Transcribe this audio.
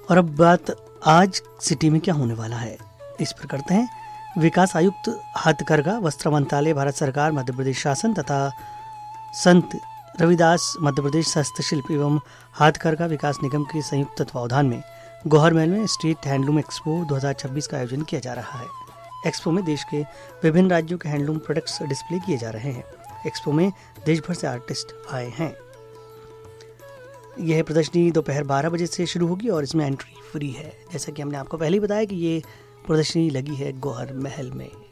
और अब बात आज सिटी में क्या होने वाला है इस पर करते हैं। विकास आयुक्त हथकरघा, वस्त्र मंत्रालय, भारत सरकार, मध्य प्रदेश शासन तथा संत रविदास मध्य प्रदेश हस्तशिल्प एवं हथकरघा विकास निगम के संयुक्त तत्वावधान में गौहर महल में स्ट्रीट हैंडलूम एक्सपो 2026 का आयोजन किया जा रहा है। एक्सपो में देश के विभिन्न राज्यों के हैंडलूम प्रोडक्ट्स डिस्प्ले किए जा रहे हैं। एक्सपो में देश भर से आर्टिस्ट आए हैं। यह प्रदर्शनी दोपहर 12 बजे से शुरू होगी और इसमें एंट्री फ्री है। जैसा कि हमने आपको पहले ही बताया कि ये प्रदर्शनी लगी है गौहर महल में।